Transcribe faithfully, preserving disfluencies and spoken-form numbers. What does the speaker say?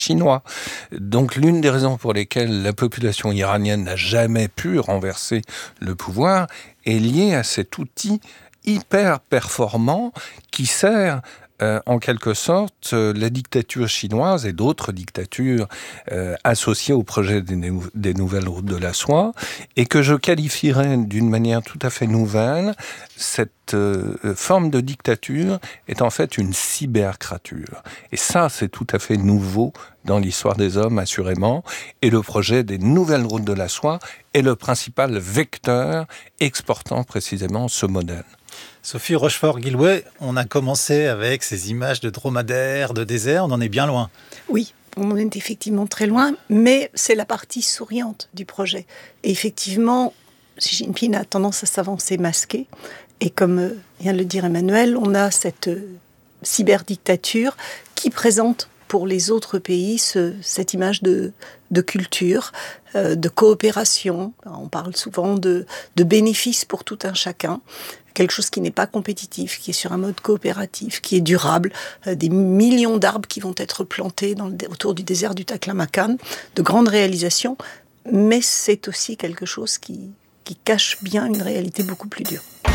chinois. Donc l'une des raisons pour lesquelles la population iranienne n'a jamais pu renverser le pouvoir est liée à cet outil hyper performant qui sert Euh, en quelque sorte, euh, la dictature chinoise et d'autres dictatures euh, associées au projet des, nou- des nouvelles routes de la soie, et que je qualifierais d'une manière tout à fait nouvelle. Cette euh, forme de dictature est en fait une cybercrature. Et ça, c'est tout à fait nouveau dans l'histoire des hommes, assurément. Et le projet des nouvelles routes de la soie est le principal vecteur exportant précisément ce modèle. Sophie Rochefort-Guillouet, on a commencé avec ces images de dromadaires, de désert, on en est bien loin. Oui, on est effectivement très loin, mais c'est la partie souriante du projet. Et effectivement, Xi Jinping a tendance à s'avancer masqué. Et comme euh, vient de le dire Emmanuel, on a cette euh, cyberdictature qui présente pour les autres pays ce, cette image de, de culture, euh, de coopération. On parle souvent de, de bénéfices pour tout un chacun. Quelque chose qui n'est pas compétitif, qui est sur un mode coopératif, qui est durable, euh, des millions d'arbres qui vont être plantés dans le, autour du désert du Taklamakan, de grandes réalisations, mais c'est aussi quelque chose qui, qui cache bien une réalité beaucoup plus dure.